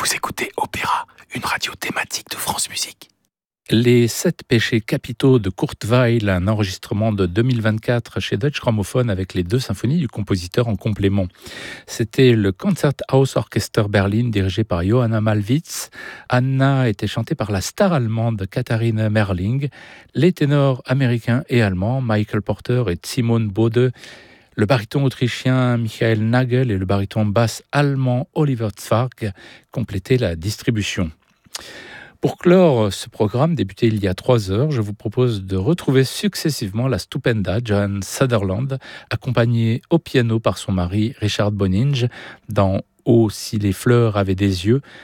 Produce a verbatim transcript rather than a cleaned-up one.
Vous écoutez Opéra, une radio thématique de France Musique. Les sept péchés capitaux de Kurt Weill, un enregistrement de deux mille vingt-quatre chez Deutsche Grammophon avec les deux symphonies du compositeur en complément. C'était le Konzerthaus Orchester Berlin dirigé par Johanna Malwitz. Anna était chantée par la star allemande Katharine Merling, les ténors américains et allemands Michael Porter et Simone Bode, le baryton autrichien Michael Nagel et le baryton basse allemand Oliver Zwarg complétaient la distribution. Pour clore ce programme débuté il y a trois heures, je vous propose de retrouver successivement la stupenda Joan Sutherland, accompagnée au piano par son mari Richard Boninge dans « Oh, si les fleurs avaient des yeux »,